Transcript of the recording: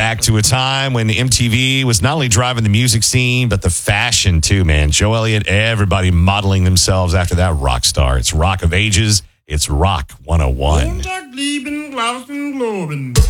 back to a time when MTV was not only driving the music scene, but the fashion too, man. Joe Elliott, everybody modeling themselves after that rock star. It's Rock of Ages. It's Rock 101.